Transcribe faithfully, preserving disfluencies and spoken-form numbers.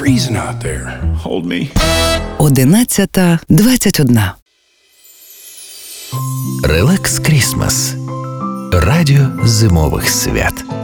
freezing out there. Hold me. одинадцята двадцять одна. Релакс Крісмас. Радіо зимових свят.